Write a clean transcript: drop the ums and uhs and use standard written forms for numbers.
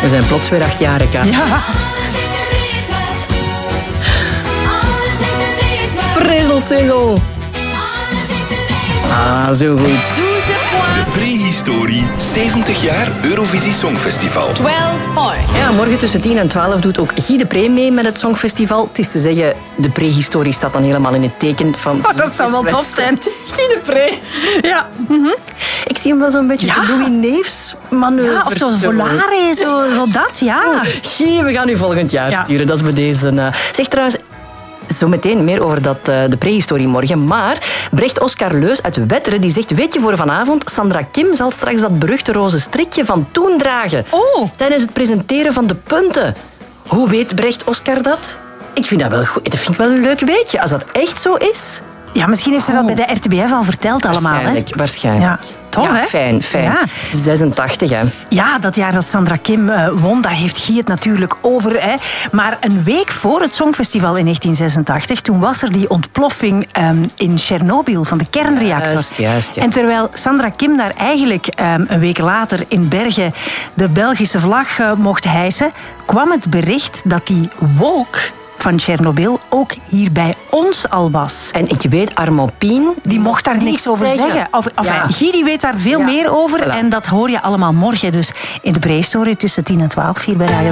We zijn plots weer 8 jaar, Ka. Ja. Vrezel-single. Ah, zo goed. De prehistorie 70 jaar Eurovisie Songfestival. 12 points. Ja, morgen tussen 10 en 12 doet ook Guy de Pre mee met het Songfestival. Het is te zeggen, de prehistorie staat dan helemaal in het teken van... Oh, dat zou wel tof zijn. Guy de Pre. Ja. Ik zie hem wel zo'n beetje de Louis Neefs manoeuvre. Ja, of zo'n volare, zo dat, ja. Guy, we gaan u volgend jaar sturen. Dat is bij deze... Zeg trouwens... Zometeen meer over de prehistorie morgen. Maar Brecht Oscar Leus uit Wetteren die zegt... Weet je voor vanavond, Sandra Kim zal straks dat beruchte roze strikje van toen dragen. Oh. Tijdens het presenteren van de punten. Hoe weet Brecht Oscar dat? Ik vind dat wel goed. Dat vind ik wel een leuk weetje. Als dat echt zo is... Ja, misschien heeft ze dat bij de RTBF al verteld allemaal. Waarschijnlijk. Ja, tof, hè? Fijn. Ja. 86, hè. Ja, dat jaar dat Sandra Kim won, daar heeft Guy het natuurlijk over. Hè. Maar een week voor het Songfestival in 1986, toen was er die ontploffing in Tsjernobyl van de kernreactor. Juist. En terwijl Sandra Kim daar eigenlijk een week later in Bergen de Belgische vlag mocht hijsen, kwam het bericht dat die wolk van Tsjernobyl ook hier bij ons al was. En ik weet, Armand Pien... Die mocht daar niks over zeggen. Guy die weet daar veel meer over. Voilà. En dat hoor je allemaal morgen. Dus in de prehistorie tussen 10 en 12 hier bij Radio